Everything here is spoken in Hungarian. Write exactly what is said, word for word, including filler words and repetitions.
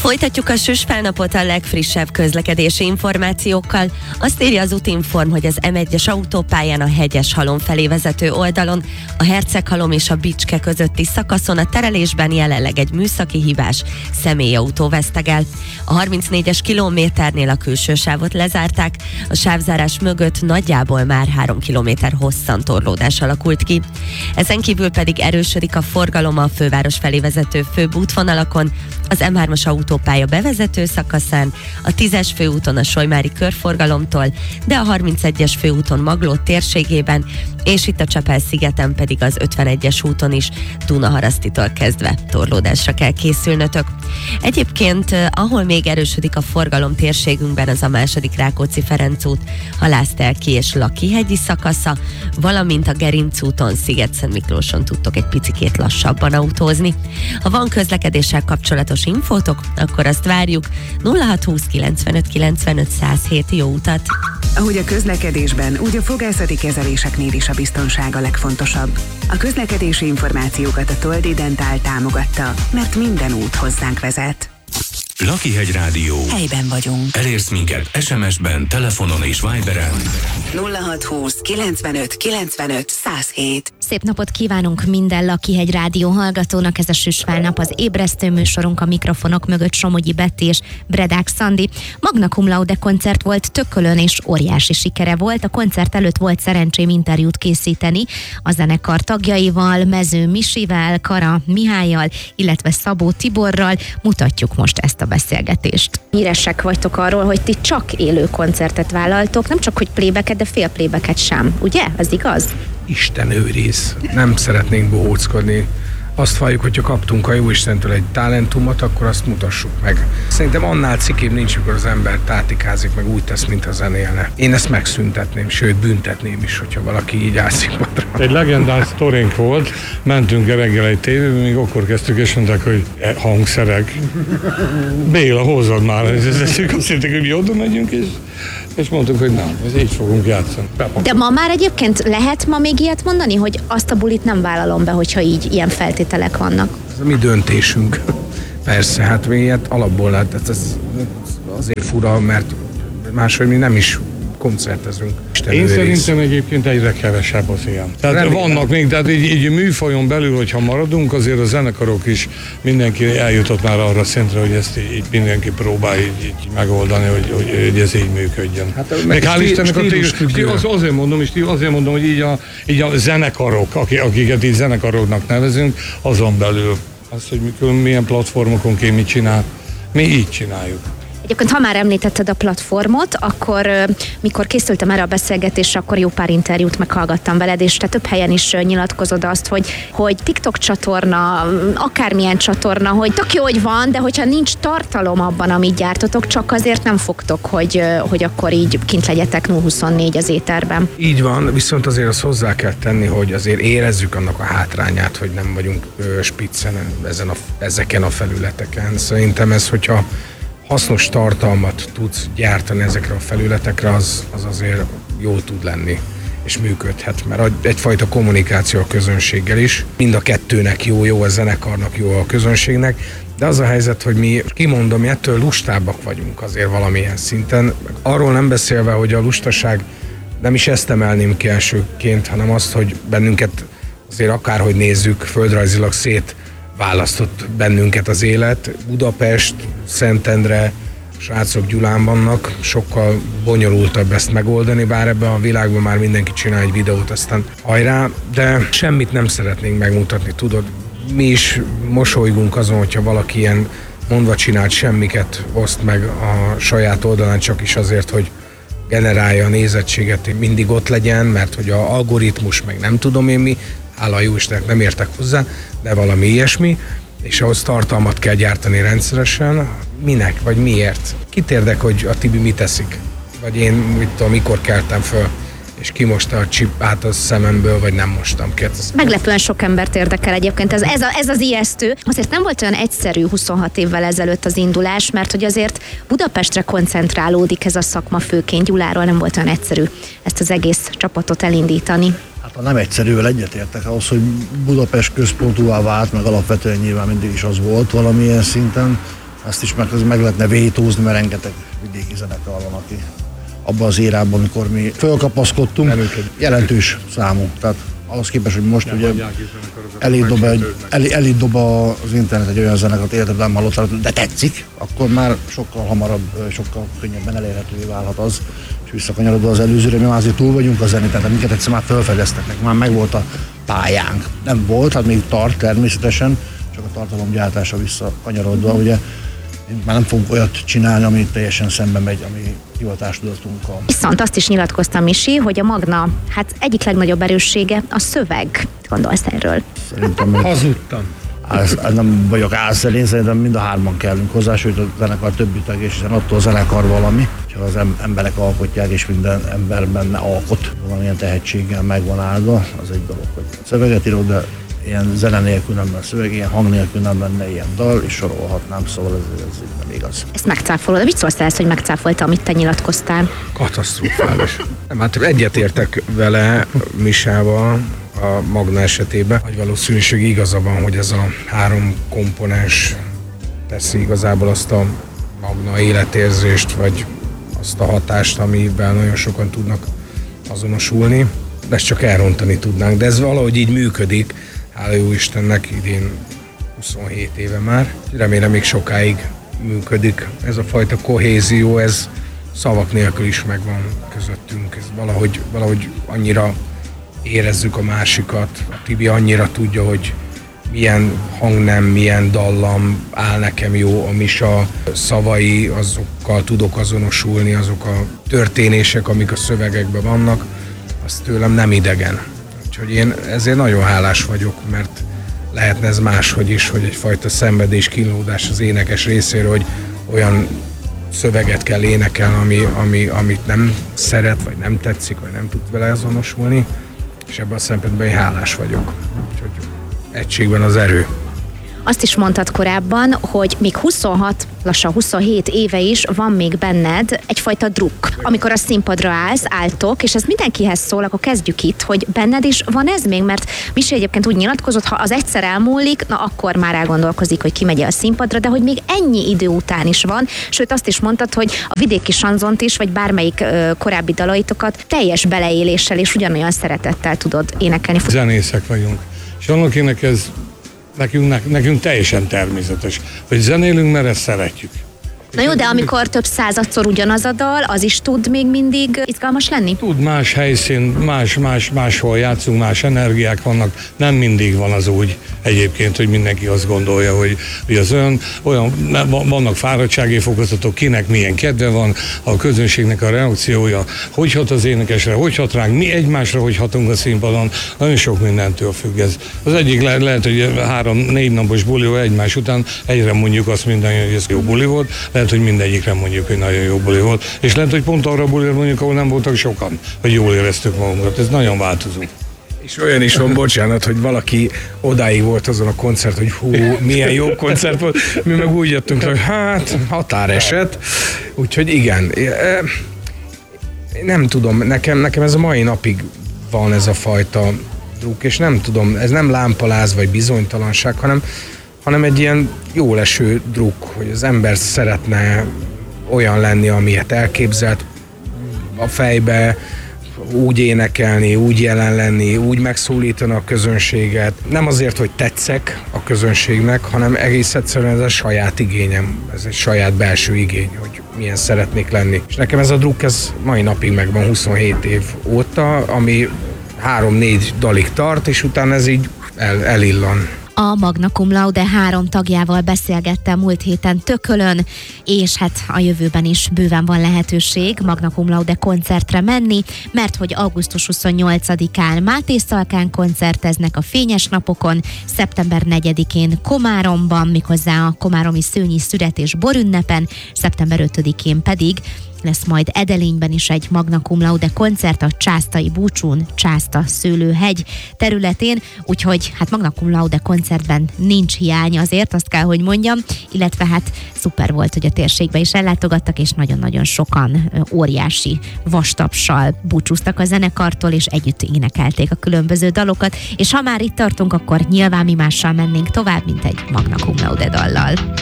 Folytatjuk a süsfelnapot a legfrissebb közlekedési információkkal. Azt írja az Utinform, hogy az em egyes autópályán a Hegyeshalom felé vezető oldalon, a Herceghalom és a Bicske közötti szakaszon a terelésben jelenleg egy műszaki hibás személyautó vesztegel. A harmincnégyes kilométernél a külső sávot lezárták, a sávzárás mögött nagyjából már három kilométer hosszan torlódás alakult ki. Ezen kívül pedig erősödik a forgalom a főváros felé vezető főbb útvonalakon, az em hármas autópálya bevezető szakaszán, a tízes főúton a Solymári körforgalomtól, de a harmincegyes főúton Magló térségében, és itt a Csepel-szigeten pedig az ötvenegyes úton is Dunaharasztitól kezdve torlódásra kell készülnötök. Egyébként, ahol még erősödik a forgalom térségünkben, az a második Rákóczi-Ferenc út, Halásztelki és Lakihegyi szakasza, valamint a Gerinc úton, Sziget-Szentmiklóson tudtok egy picikét lassabban autózni. Ha van közlekedéssel kapcsolatos infótok, akkor azt várjuk. nulla hat húsz kilencvenöt kilencvenöt száz hét, jó utat! Ahogy a közlekedésben, úgy a fogászati kezeléseknél is a biztonság a legfontosabb. A közlekedési információkat a Toldi Dentál támogatta, mert minden út hozzánk vezet. Lakihegy Rádió. Helyben vagyunk. Elérsz minket es em es-ben, telefonon és Viberen. nulla hat húsz kilencvenöt kilencvenöt száz hét. Szép napot kívánunk minden Lakihegy Rádió hallgatónak, ez a Süsfelnap, az ébresztő műsorunk, a mikrofonok mögött Somogyi Betti és Bredák Szandi. Magna Cum Laude koncert volt Tökölön, és óriási sikere volt. A koncert előtt volt szerencsém interjút készíteni a zenekar tagjaival, Mező Misivel, Kara Mihályal, illetve Szabó Tiborral. Mutatjuk most ezt a beszélgetést. Híresek vagytok arról, hogy ti csak élő koncertet vállaltok, nem csak hogy playbacket, de fél playbacket sem, ugye? Ez igaz? Isten őriz, nem szeretnénk bohóckodni. Azt valljuk, hogyha kaptunk a Jóistentől egy talentumot, akkor azt mutassuk meg. Szerintem annál cikébb nincs, amikor az ember tátikázik, meg úgy tesz, mintha zenélne. Én ezt megszüntetném, sőt büntetném is, hogyha valaki így álszínpadra. Egy legendás sztorink volt, mentünk reggel egy tévébe, még akkor kezdtük, és mondták, hogy e, hangszereg. Béla, hozzad már, és azt hitték, hogy mi oda megyünk, és, és mondtuk, hogy nem, ez így fogunk játszani. De ma már egyébként lehet ma még ilyet mondani, hogy azt a bulit nem vállalom be, hogyha így ilyen feltételek vannak? Ez a mi döntésünk. Persze, hát mi ilyet alapból lehet, ez, ez azért fura, mert máshogy mi nem is koncertezünk. Isten Én őriz. szerintem egyébként egyre kevesebb az ilyen. Tehát Remélem. vannak még, tehát így, így műfajon belül, hogyha maradunk, azért a zenekarok is mindenki eljutott már arra szintre, hogy ezt így, így mindenki próbál így, így megoldani, hogy, hogy, hogy ez így működjön. Hát, meg hál' Istennek a az, azért mondom, és azért mondom, hogy így a, így a zenekarok, akiket így zenekaroknak nevezünk, azon belül az, hogy mikor, milyen platformokon ki mit csinál, mi így csináljuk. Egyébként, ha már említetted a platformot, akkor mikor készültem erre a beszélgetésre, akkor jó pár interjút meghallgattam veled, és te több helyen is nyilatkozod azt, hogy, hogy TikTok csatorna, akármilyen csatorna, hogy tök jó, hogy van, de hogyha nincs tartalom abban, amit gyártotok, csak azért nem fogtok, hogy, hogy akkor így kint legyetek nulla huszonnégy az éterben. Így van, viszont azért azt hozzá kell tenni, hogy azért érezzük annak a hátrányát, hogy nem vagyunk spiccen ezen a, ezeken a felületeken. Szerintem ez, hogyha hasznos tartalmat tudsz gyártani ezekre a felületekre, az, az azért jó tud lenni, és működhet, mert egyfajta kommunikáció a közönséggel is. Mind a kettőnek jó, jó a zenekarnak, jó a közönségnek, de az a helyzet, hogy mi, kimondom, mi ettől lustábbak vagyunk azért valamilyen szinten. Arról nem beszélve, hogy a lustaság, nem is ezt emelném ki elsőként, hanem azt, hogy bennünket azért akárhogy nézzük, földrajzilag szét választott bennünket az élet. Budapest, Szentendre, srácok Gyulán vannak, sokkal bonyolultabb ezt megoldani, bár ebben a világban már mindenki csinál egy videót, aztán hajrá, de semmit nem szeretnénk megmutatni, tudod. Mi is mosolygunk azon, hogyha valaki ilyen mondva csinált semmiket oszt meg a saját oldalán, csak is azért, hogy generálja a nézettséget, hogy mindig ott legyen, mert hogy a algoritmus meg nem tudom én mi, hála jó Istennek nem értek hozzá, de valami ilyesmi, és ahhoz tartalmat kell gyártani rendszeresen. Minek, vagy miért? Kit érdek, hogy a Tibi mit teszik? Vagy én, mit tudom, mikor keltem föl, és kimosta a csip át a szememből, vagy nem mostam ki. Meglepően sok embert érdekel egyébként. Ez, ez, a, ez az ijesztő. Azért nem volt olyan egyszerű huszonhat évvel ezelőtt az indulás, mert hogy azért Budapestre koncentrálódik ez a szakma, főként Gyuláról nem volt olyan egyszerű ezt az egész csapatot elindítani. Hát ha nem egyszerűvel egyetértek, ahhoz, hogy Budapest központúvá vált, meg alapvetően nyilván mindig is az volt valamilyen szinten, Ezt is meg, meg lehetne vétózni, mert rengeteg vidéki zenekar van, aki abban az érában, amikor mi fölkapaszkodtunk, jelentős számú. Tehát ahhoz képest, hogy most ugye elég dob, egy, elég, elég dob az internet egy olyan zenekart, életben nem hallottál, de tetszik, akkor már sokkal hamarabb, sokkal könnyebben elérhetővé válhat az, és visszakanyarodva az előzőre, mi már azért túl vagyunk a zenét, tehát minket egyszer már felfedeztek, már megvolt a pályánk. Nem volt, hát még tart természetesen, csak a tartalomgyártása visszakanyarodva, ugye már nem fogunk olyat csinálni, ami teljesen szembe megy, ami hivatástudatunkkal. Viszont azt is nyilatkozta Misi, hogy a Magna hát egyik legnagyobb erőssége a szöveg. Mit gondolsz erről? Szerintem hazudtam. Ez, ez nem vagyok álszerén, szerintem mind a hárman kellünk hozzá, sőt a zenekar többi tag, és hiszen attól a zenekar valami, ha az emberek alkotják, és minden ember benne alkot, valamilyen tehetséggel megvan áldva, az egy dolog, hogy szöveget írok, de ilyen zene nélkül nem lenne szöveg, ilyen hang nélkül nem lenne ilyen dal, és sorolhatnám, szóval ez, ez nem igaz. Ezt megcáfolod, de mit szólsz ezt, hogy megcáfolta, amit te nyilatkoztál? Katasztrofális. Nem, hát egyetértek vele Misával a Magna esetében, hogy valószínűség igaza van, hogy ez a három komponens teszi igazából azt a Magna életérzést, vagy azt a hatást, amivel nagyon sokan tudnak azonosulni, de ezt csak elrontani tudnánk, de ez valahogy így működik. Hála jó Istennek, idén huszonhét éve már. Remélem még sokáig működik ez a fajta kohézió, ez szavak nélkül is megvan közöttünk. Ez valahogy, valahogy annyira érezzük a másikat. A Tibi annyira tudja, hogy milyen hangnem, milyen dallam áll nekem jó, a Misa szavai, azokkal tudok azonosulni, azok a történések, amik a szövegekben vannak, az tőlem nem idegen. Úgyhogy én ezért nagyon hálás vagyok, mert lehetne ez máshogy is, hogy egyfajta szenvedés, kínlódás az énekes részéről, hogy olyan szöveget kell énekelni, ami, ami, amit nem szeret, vagy nem tetszik, vagy nem tud vele azonosulni, és ebben a szempontból én hálás vagyok. Úgyhogy egységben az erő. Azt is mondtad korábban, hogy még huszonhat, lassan huszonhét éve is van még benned egyfajta drukk. Amikor a színpadra állsz, álltok, és ez mindenkihez szól, akkor kezdjük itt, hogy benned is van ez még, mert Misi egyébként úgy nyilatkozott, ha az egyszer elmúlik, na akkor már elgondolkozik, hogy kimegy a színpadra, de hogy még ennyi idő után is van, sőt azt is mondtad, hogy a vidéki sanzont is, vagy bármelyik ö, korábbi dalaitokat teljes beleéléssel és ugyanolyan szeretettel tudod énekelni. Zenészek vagyunk, és annak ez Nekünk, nekünk teljesen természetes, hogy zenélünk, mert ezt szeretjük. Na jó, de amikor több századszor ugyanaz a dal, az is tud még mindig izgalmas lenni? Tud, más helyszín, más, más, máshol játszunk, más energiák vannak. Nem mindig van az úgy egyébként, hogy mindenki azt gondolja, hogy, hogy az olyan, olyan, vannak fáradtsági fokozatok, kinek milyen kedve van, a közönségnek a reakciója, hogy hat az énekesre, hogy hat ránk, mi egymásra, hogy hatunk a színpadon, nagyon sok mindentől függ ez. Az egyik le, lehet, hogy három-négy napos buli egymás után egyre mondjuk azt mindannyian, hogy ez jó buli volt, lehet, hogy mindegyikre mondjuk, hogy nagyon jó buli volt, és lehet, hogy pont arra bulira mondjuk, ahol nem voltak sokan, hogy jól éreztük magunkat. Ez nagyon változó. És olyan is van, bocsánat, hogy valaki odáig volt azon a koncert, hogy hú, milyen jó koncert volt, mi meg úgy jöttünk, hogy hát, határeset. Úgyhogy igen, nem tudom, nekem, nekem ez a mai napig van ez a fajta druk, és nem tudom, ez nem lámpaláz vagy bizonytalanság, hanem hanem egy ilyen jól eső druk, hogy az ember szeretne olyan lenni, amilyet elképzelt a fejbe, úgy énekelni, úgy jelen lenni, úgy megszólítani a közönséget. Nem azért, hogy tetszek a közönségnek, hanem egész egyszerűen ez a saját igényem, ez egy saját belső igény, hogy milyen szeretnék lenni. És nekem ez a druk, ez mai napig megvan huszonhét év óta, ami három-négy dalig tart, és utána ez így el, elillan. A Magna Cum Laude három tagjával beszélgettem múlt héten Tökölön, és hát a jövőben is bőven van lehetőség Magna Cum Laude koncertre menni, mert hogy augusztus huszonnyolcadikán Máté Szalkán koncerteznek a Fényes Napokon, szeptember negyedikén Komáromban, méghozzá a komáromi szőnyi szüret- borünnepen, szeptember ötödikén pedig lesz majd Edelényben is egy Magna Cum Laude koncert a Császtai búcsún, Császta szőlőhegy területén, úgyhogy hát Magna Cum Laude koncertben nincs hiány azért, azt kell, hogy mondjam, illetve hát szuper volt, hogy a térségbe is ellátogattak, és nagyon-nagyon sokan óriási vastapssal búcsúztak a zenekartól, és együtt énekelték a különböző dalokat, és ha már itt tartunk, akkor nyilván mi mással mennénk tovább, mint egy Magna Cum Laude dallal.